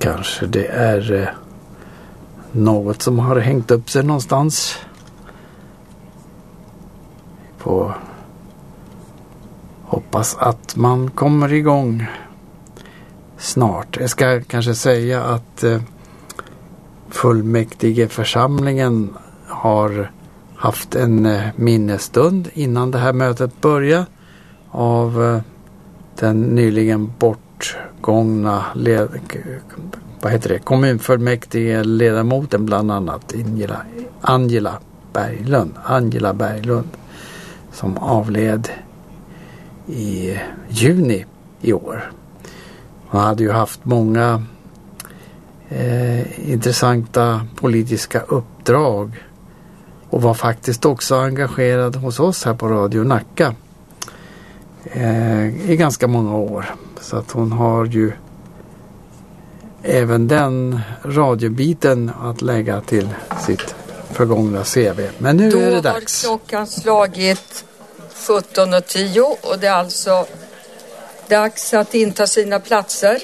Kanske det är något som har hängt upp sig någonstans. På hoppas att man kommer igång snart. Jag ska kanske säga att fullmäktigeförsamlingen har haft en minnesstund innan det här mötet börjar av den nyligen bortgångna kommunfullmäktige ledamoten, bland annat Angela Berglund, som avled i juni i år. Hon hade ju haft många intressanta politiska uppdrag och var faktiskt också engagerad hos oss här på Radio Nacka i ganska många år. Så att hon har ju även den radiobiten att lägga till sitt förgångna CV. Men nu är det dags. Då har klockan slagit 17:10 och det är alltså dags att inta sina platser.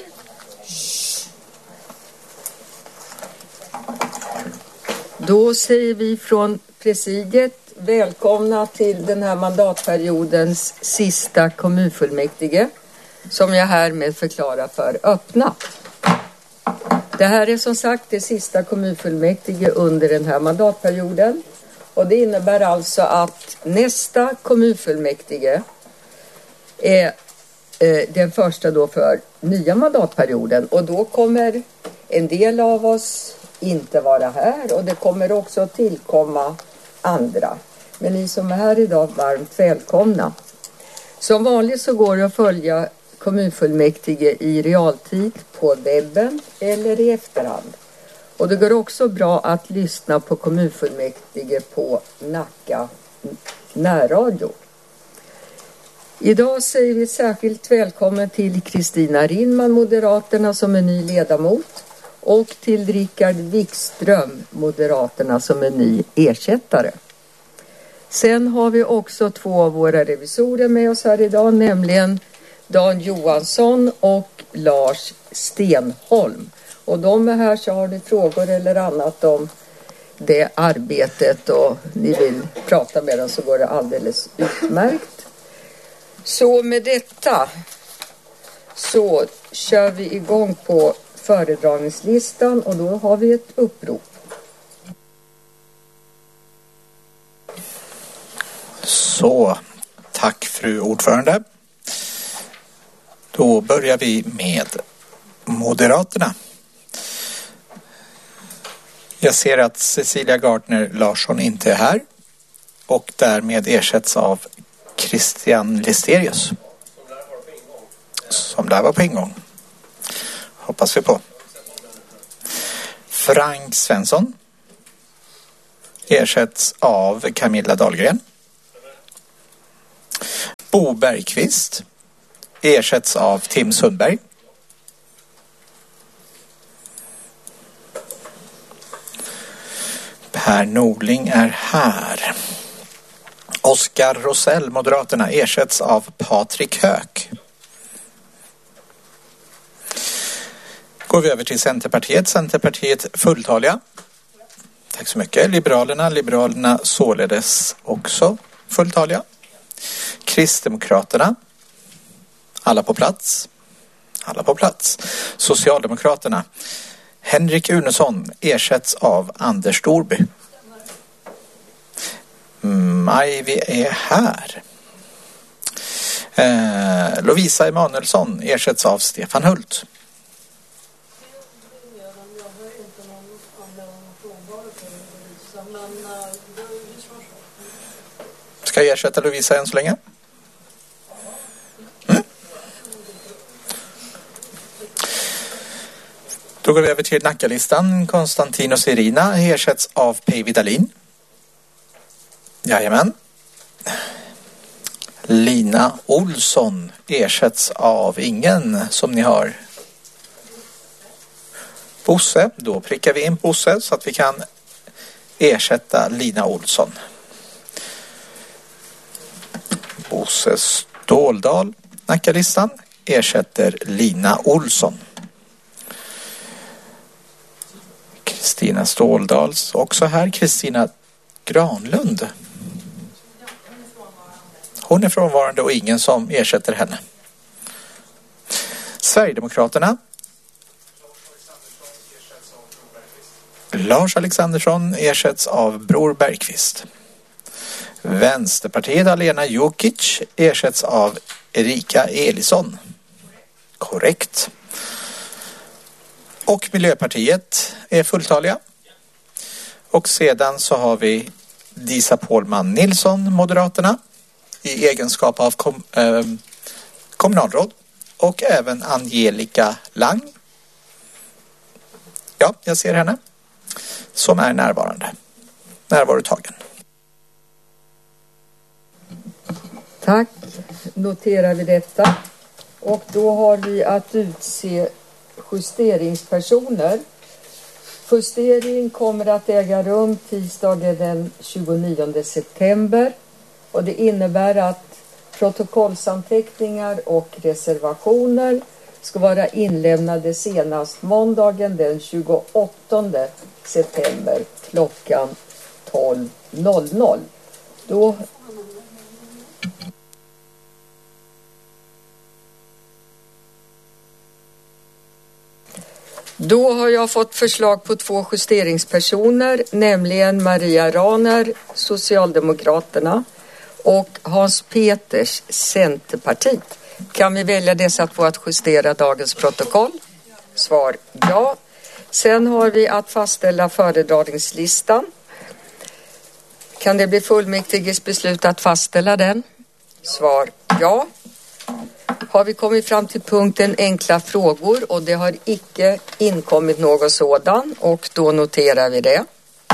Då säger vi från presidiet välkomna till den här mandatperiodens sista kommunfullmäktige, som jag härmed förklarar för öppnat. Det här är som sagt det sista kommunfullmäktige under den här mandatperioden, och det innebär alltså att nästa kommunfullmäktige är den första då för nya mandatperioden, och då kommer en del av oss inte vara här och det kommer också tillkomma andra. Men ni som är här idag, varmt välkomna. Som vanligt så går det att följa kommunfullmäktige i realtid på webben eller i efterhand. Och det går också bra att lyssna på kommunfullmäktige på Nacka närradio. Idag säger vi särskilt välkommen till Kristina Rinman, Moderaterna, som är ny ledamot, och till Rickard Wikström, Moderaterna, som är ny ersättare. Sen har vi också två av våra revisorer med oss här idag, nämligen Dan Johansson och Lars Stenholm. Och de är här, så har ni frågor eller annat om det arbetet och ni vill prata med dem, så går det alldeles utmärkt. Så med detta så kör vi igång på föredragningslistan, och då har vi ett upprop. Så, tack fru ordförande. Då börjar vi med Moderaterna. Jag ser att Cecilia Gardner Larsson inte är här och därmed ersätts av Christian Listerius. Som där var på ingång. Hoppas vi på. Frank Svensson ersätts av Camilla Dahlgren. Bo Bergqvist ersätts av Tim Sundberg. Per Norling är här. Oskar Rosell, Moderaterna, ersätts av Patrik Höök. Går vi över till Centerpartiet. Centerpartiet fulltaliga. Tack så mycket. Liberalerna således också fulltaliga. Kristdemokraterna. Alla på plats. Socialdemokraterna. Henrik Unesson ersätts av Anders Storby. Vi är här. Lovisa Emanuelsson ersätts av Stefan Hult. Ska jag ersätta Lovisa än så länge? Då går vi över till Nackalistan. Konstantinos Irina ersätts av Päivi Dahlin. Jajamän. Lina Olsson ersätts av ingen, som ni har. Bosse, då prickar vi in Bosse så att vi kan ersätta Lina Olsson. Bosse Ståldal, Nackalistan, ersätter Lina Olsson. Kristina Ståldals också här. Kristina Granlund. Hon är frånvarande och ingen som ersätter henne. Sverigedemokraterna. Lars Alexandersson ersätts av Bror Bergqvist. Vänsterpartiet Alena Jokic ersätts av Erika Elisson. Korrekt. Och Miljöpartiet är fulltaliga. Och sedan så har vi Disa Pålman Nilsson, Moderaterna, i egenskap av kommunalråd. Och även Angelica Lang. Ja, jag ser henne. Som är närvarande. Närvarotagen. Tack. Noterar vi detta. Och då har vi att utse justeringspersoner. Justering kommer att äga rum tisdagen den 29 september. Och det innebär att protokollsanteckningar och reservationer ska vara inlämnade senast måndagen den 28 september klockan 12.00. Då har jag fått förslag på 2 justeringspersoner, nämligen Maria Raner, Socialdemokraterna, och Hans Peters, Centerpartiet. Kan vi välja dessa 2 att justera dagens protokoll? Svar ja. Sen har vi att fastställa föredragningslistan. Kan det bli fullmäktiges beslut att fastställa den? Svar ja. Har vi kommit fram till punkten enkla frågor och det har icke inkommit någon sådan och då noterar vi det.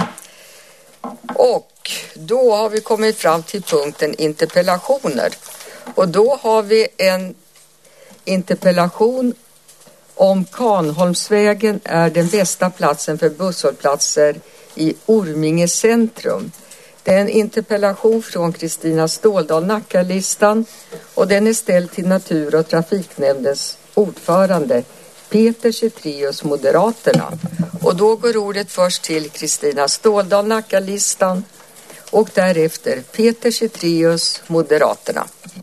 Och då har vi kommit fram till punkten interpellationer. Och då har vi en interpellation om Kanholmsvägen är den bästa platsen för busshållplatser i Orminge centrum. Det är en interpellation från Kristina Ståldal, Nacka-listan, och den är ställd till Natur- och trafiknämndens ordförande Peter Cetrius, Moderaterna. Och då går ordet först till Kristina Ståldal, Nacka-listan, och därefter Peter Cetrius, Moderaterna.